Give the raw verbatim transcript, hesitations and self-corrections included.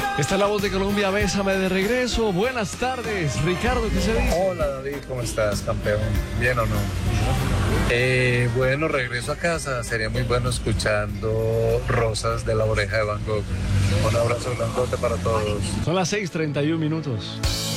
Esta es la voz de Colombia, Bésame de regreso. Buenas tardes, Ricardo, ¿qué se dice? Hola David, ¿cómo estás, campeón? ¿Bien o no? Eh, bueno, regreso a casa. Sería muy bueno escuchando Rosas de la Oreja de Van Gogh. Un abrazo grandote para todos. Son las seis treinta y un minutos.